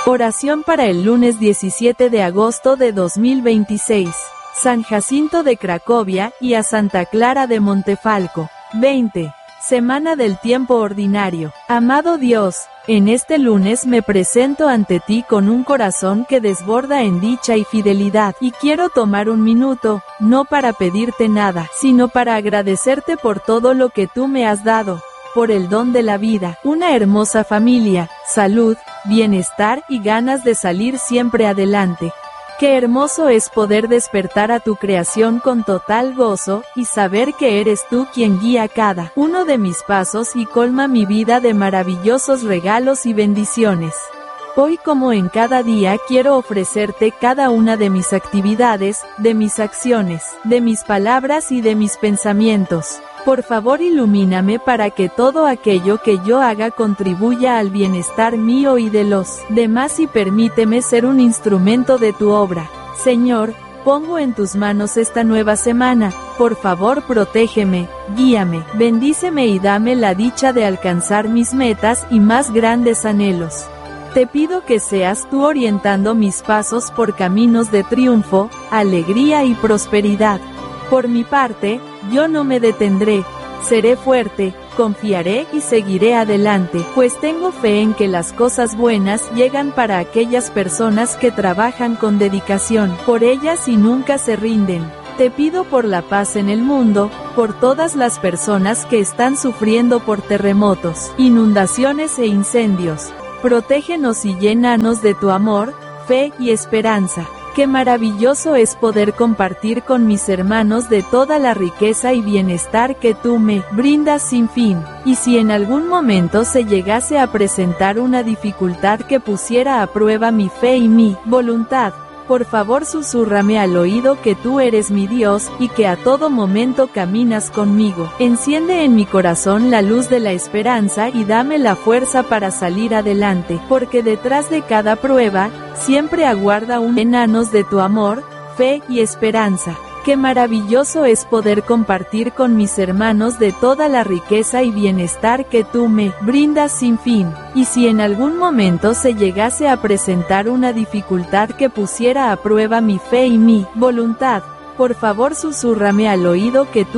Oración para el lunes 17 de agosto de 2026. San Jacinto de Cracovia y a Santa Clara de Montefalco. 20. Semana del tiempo ordinario. Amado Dios, en este lunes me presento ante ti con un corazón que desborda en dicha y fidelidad, y quiero tomar un minuto, no para pedirte nada, sino para agradecerte por todo lo que tú me has dado, por el don de la vida, una hermosa familia, salud, bienestar y ganas de salir siempre adelante. Qué hermoso es poder despertar a tu creación con total gozo, y saber que eres tú quien guía cada uno de mis pasos y colma mi vida de maravillosos regalos y bendiciones. Hoy como en cada día quiero ofrecerte cada una de mis actividades, de mis acciones, de mis palabras y de mis pensamientos. Por favor ilumíname para que todo aquello que yo haga contribuya al bienestar mío y de los demás y permíteme ser un instrumento de tu obra. Señor, pongo en tus manos esta nueva semana, por favor protégeme, guíame, bendíceme y dame la dicha de alcanzar mis metas y más grandes anhelos. Te pido que seas tú orientando mis pasos por caminos de triunfo, alegría y prosperidad. Por mi parte, yo no me detendré, seré fuerte, confiaré y seguiré adelante, pues tengo fe en que las cosas buenas llegan para aquellas personas que trabajan con dedicación por ellas y nunca se rinden. Te pido por la paz en el mundo, por todas las personas que están sufriendo por terremotos, inundaciones e incendios. Protégenos y llénanos de tu amor, fe y esperanza. Qué maravilloso es poder compartir con mis hermanos de toda la riqueza y bienestar que tú me brindas sin fin. Y si en algún momento se llegase a presentar una dificultad que pusiera a prueba mi fe y mi voluntad, por favor susúrrame al oído que tú eres mi Dios, y que a todo momento caminas conmigo. Enciende en mi corazón la luz de la esperanza y dame la fuerza para salir adelante, porque detrás de cada prueba, siempre aguarda un enanos de tu amor, fe y esperanza. Qué maravilloso es poder compartir con mis hermanos de toda la riqueza y bienestar que tú me brindas sin fin. Y si en algún momento se llegase a presentar una dificultad que pusiera a prueba mi fe y mi voluntad, por favor susúrrame al oído que tú